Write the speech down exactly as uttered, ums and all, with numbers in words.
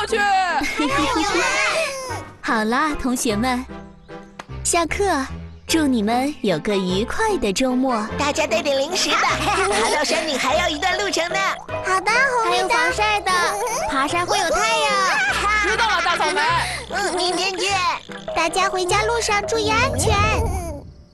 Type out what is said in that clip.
去！ 好啦，同学们，下课。祝你们有个愉快的周末。 大家带点零食吧，爬到山顶还要一段路程呢。 好的，红还有绿灯。 防晒的，爬山会有太阳。 知道了，大草莓。 嗯，明天见。 大家回家路上注意安全。